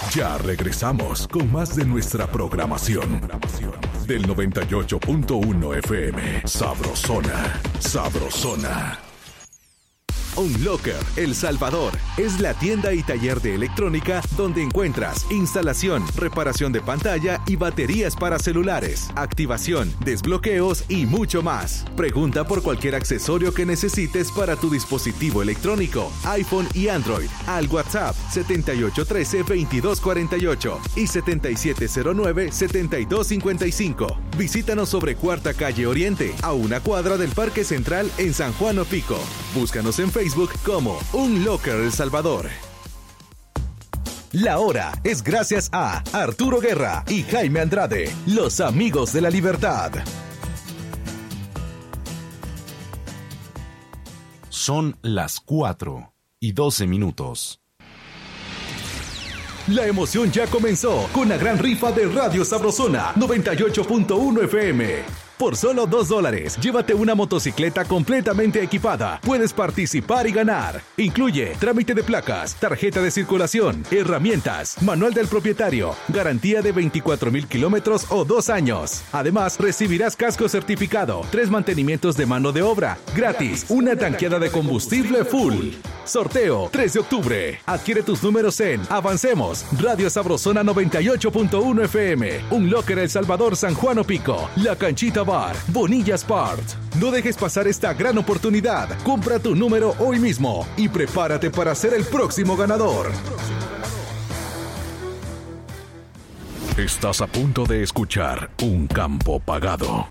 Ya regresamos con más de nuestra programación. Del 98.1 FM. Sabrosona. Sabrosona. Unlocker El Salvador es la tienda y taller de electrónica donde encuentras instalación, reparación de pantalla y baterías para celulares, activación, desbloqueos y mucho más. Pregunta por cualquier accesorio que necesites para tu dispositivo electrónico, iPhone y Android, al WhatsApp 7813-2248 y 7709-7255. Visítanos sobre Cuarta Calle Oriente, a una cuadra del Parque Central en San Juan Opico. Búscanos en Facebook como Unlocker El Salvador. La hora es gracias a Arturo Guerra y Jaime Andrade, los amigos de la libertad. Son las 4:12. La emoción ya comenzó con la gran rifa de Radio Sabrosona 98.1 FM. Por solo $2, llévate una motocicleta completamente equipada. Puedes participar y ganar. Incluye trámite de placas, tarjeta de circulación, herramientas, manual del propietario, garantía de 24,000 kilómetros o 2 años. Además, recibirás casco certificado, 3 mantenimientos de mano de obra, gratis, una tanqueada de combustible full. Sorteo 3 de octubre. Adquiere tus números en Avancemos, Radio Sabrosona 98.1 FM, Unlocker El Salvador, San Juan Opico, La Canchita Bar, Bonilla Sport. No dejes pasar esta gran oportunidad. Compra tu número hoy mismo y prepárate para ser el próximo ganador. Estás a punto de escuchar Un Campo Pagado.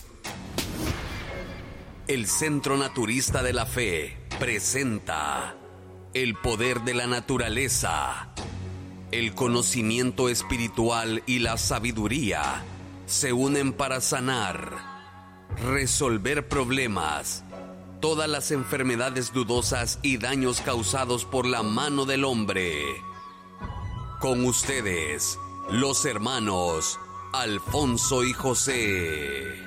El Centro Naturista de la Fe presenta el poder de la naturaleza. El conocimiento espiritual y la sabiduría se unen para sanar, resolver problemas, todas las enfermedades dudosas y daños causados por la mano del hombre. Con ustedes, los hermanos Alfonso y José.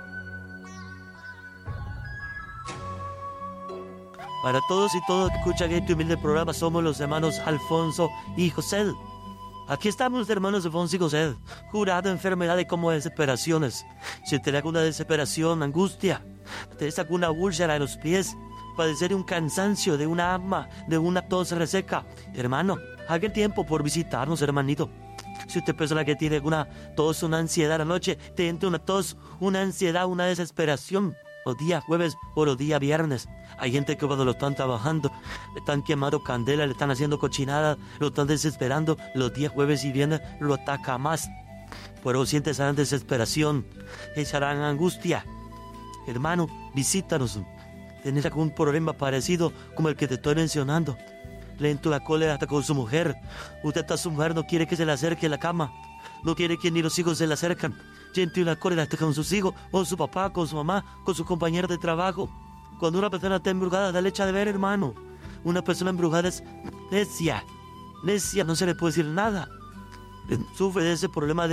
Para todos y todas que escuchan este humilde programa, somos los hermanos Alfonso y José. Aquí estamos, hermanos Alfonso y José, curando enfermedades como desesperaciones. Si te da alguna desesperación, angustia, te da alguna úlcera en los pies, padecer un cansancio de una asma, de una tos reseca, hermano, haga el tiempo por visitarnos, hermanito. Si usted es persona que tiene una tos, una ansiedad a la noche, te entra una tos, una ansiedad, una desesperación, los días jueves o los días viernes. Hay gente que cuando lo están trabajando, le están quemando candela, le están haciendo cochinada, lo están desesperando. Los días jueves y viernes lo ataca más. Pero siente esa desesperación, esa gran angustia. Hermano, visítanos. ¿Tenés algún problema parecido como el que te estoy mencionando? Le entró la cólera hasta con su mujer. Usted está su mujer, no quiere que se le acerque a la cama. No quiere que ni los hijos se le acercan. Siente una cólera hasta con sus hijos, con su papá, con su mamá, con su compañero de trabajo. Cuando una persona está embrujada, dale echa de ver, hermano. Una persona embrujada es necia. Necia, no se le puede decir nada. Sufre de ese problema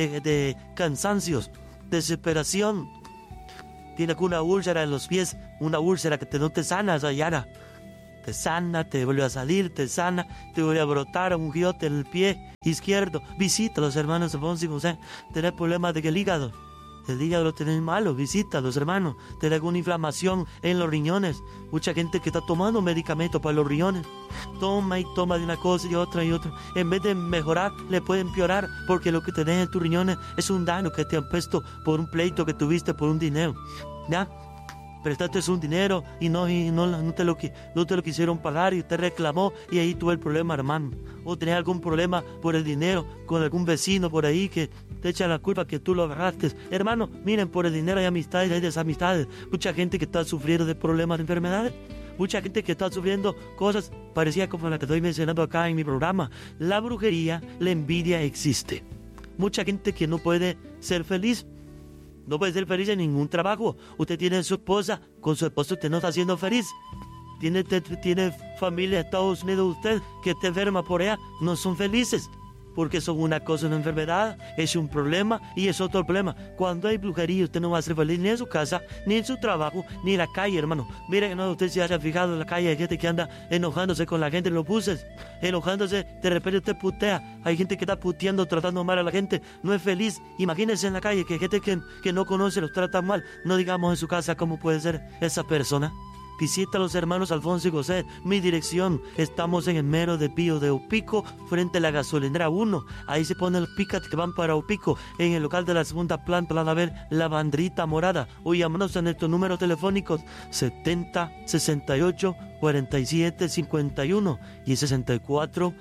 de cansancios, desesperación. Tiene alguna úlcera en los pies, una úlcera que no te sana, esa yara. Te sana, te vuelve a salir, te sana, te vuelve a brotar un giote en el pie izquierdo. Visita a los hermanos Alfonso y José. Tenés problemas de que el hígado lo tenés malo, visita a los hermanos. Tenés alguna inflamación en los riñones. Mucha gente que está tomando medicamentos para los riñones. Toma y toma de una cosa y otra y otra. En vez de mejorar, le puede empeorar, porque lo que tenés en tus riñones es un daño que te han puesto por un pleito que tuviste por un dinero. ¿Ya? Prestaste un dinero y no te lo quisieron pagar y usted reclamó y ahí tuvo el problema, hermano. O tenés algún problema por el dinero con algún vecino por ahí que te echa la culpa que tú lo agarraste. Hermano, miren, por el dinero hay amistades, hay desamistades. Mucha gente que está sufriendo de problemas de enfermedades. Mucha gente que está sufriendo cosas parecidas como la que estoy mencionando acá en mi programa. La brujería, la envidia existe. Mucha gente que no puede ser feliz. No puede ser feliz en ningún trabajo. Usted tiene a su esposa, con su esposo usted no está siendo feliz. Tiene familia en Estados Unidos, usted que está enferma por allá, no son felices. porque son una cosa, una enfermedad, es un problema y es otro problema. Cuando hay brujería, usted no va a ser feliz ni en su casa, ni en su trabajo, ni en la calle, hermano. Mire que no, usted se haya fijado en la calle, hay gente que anda enojándose con la gente en los buses, enojándose, de repente usted putea, hay gente que está puteando, tratando mal a la gente, no es feliz. Imagínense en la calle que hay gente que no conoce, los trata mal, no digamos en su casa cómo puede ser esa persona. Visita a los hermanos Alfonso y José. Mi dirección, estamos en el mero de Pío de Upico, frente a la gasolinera 1. Ahí se ponen los picas que van para Upico. En el local de la segunda planta van a ver la bandrita morada. O llámanos a nuestros números telefónicos 70 68 47 51 y 64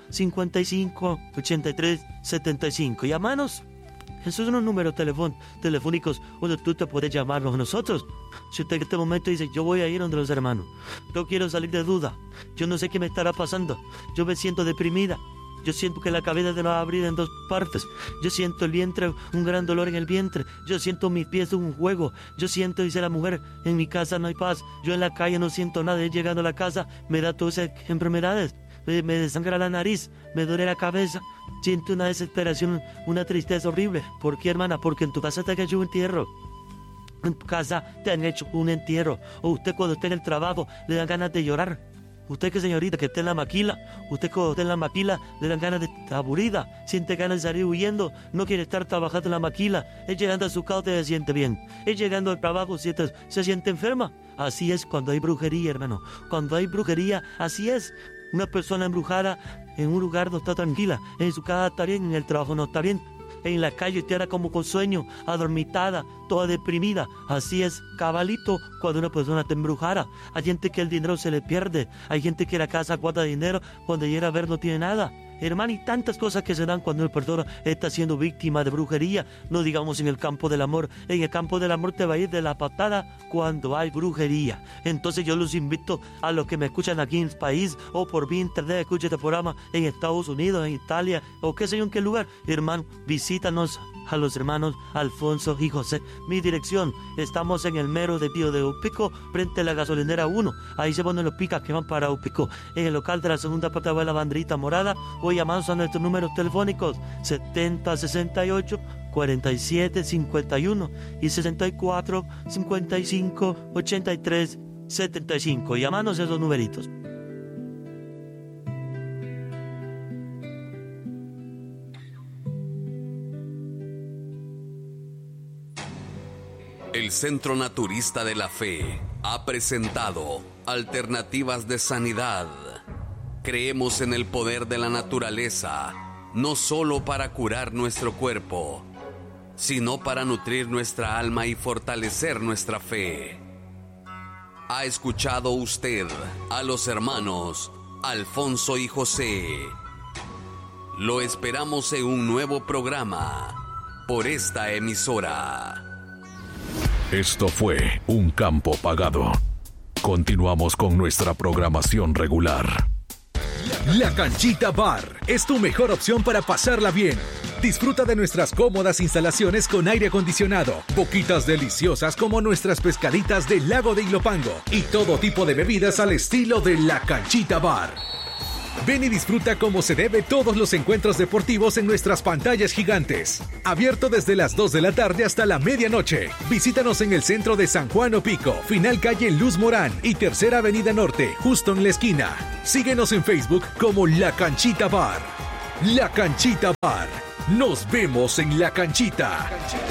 55 83 75. Llámanos. Esos son los números telefónicos donde tú te puedes llamarnos a nosotros. Si usted en este momento dice, yo voy a ir donde los hermanos, yo quiero salir de duda, yo no sé qué me estará pasando, yo me siento deprimida, yo siento que la cabeza se me va a abrir en dos partes, yo siento el vientre, un gran dolor en el vientre, yo siento mis pies un juego, yo siento, dice la mujer, en mi casa no hay paz, yo en la calle no siento nada, llegando a la casa me da todas esas enfermedades. Me desangra la nariz, me duele la cabeza, siento una desesperación, una tristeza horrible. ¿Por qué, hermana? Porque en tu casa te han hecho un entierro. En tu casa te han hecho un entierro. O usted cuando esté en el trabajo le dan ganas de llorar. Usted que señorita que esté en la maquila, usted cuando esté en la maquila le dan ganas de estar aburrida, siente ganas de salir huyendo, no quiere estar trabajando en la maquila. Es llegando a su casa se siente bien. Es llegando al trabajo se siente enferma. Así es cuando hay brujería, hermano. Cuando hay brujería, así es. Una persona embrujada en un lugar no está tranquila, en su casa está bien, en el trabajo no está bien, en la calle está como con sueño, adormitada, toda deprimida. Así es, cabalito, cuando una persona está embrujada. Hay gente que el dinero se le pierde, hay gente que la casa guarda dinero, cuando llega a ver no tiene nada. Hermano, y tantas cosas que se dan cuando una persona está siendo víctima de brujería. No digamos en el campo del amor. En el campo del amor te va a ir de la patada cuando hay brujería. Entonces yo los invito a los que me escuchan aquí en el país o por vía internet, escuchen este programa en Estados Unidos, en Italia o qué sé yo en qué lugar. Hermano, visítanos a los hermanos Alfonso y José. Mi dirección, estamos en el mero de Pío de Upico, frente a la gasolinera 1. Ahí se ponen los picas que van para Upico. En el local de la segunda planta va la bandrita morada. O llamamos a nuestros números telefónicos 70 68 47 51 y 64 55 83 75. Llámanos a esos numeritos. El Centro Naturista de la Fe ha presentado Alternativas de Sanidad. Creemos en el poder de la naturaleza, no solo para curar nuestro cuerpo, sino para nutrir nuestra alma y fortalecer nuestra fe. ¿Ha escuchado usted a los hermanos Alfonso y José? Lo esperamos en un nuevo programa por esta emisora. Esto fue Un Campo Pagado. Continuamos con nuestra programación regular. La Canchita Bar es tu mejor opción para pasarla bien. Disfruta de nuestras cómodas instalaciones con aire acondicionado, boquitas deliciosas como nuestras pescaditas del lago de Ilopango y todo tipo de bebidas al estilo de La Canchita Bar. Ven y disfruta como se debe todos los encuentros deportivos en nuestras pantallas gigantes. Abierto desde las 2 de la tarde hasta la medianoche. Visítanos en el centro de San Juan Opico, final calle Luz Morán y Tercera Avenida Norte, justo en la esquina. Síguenos en Facebook como La Canchita Bar. La Canchita Bar. Nos vemos en La Canchita.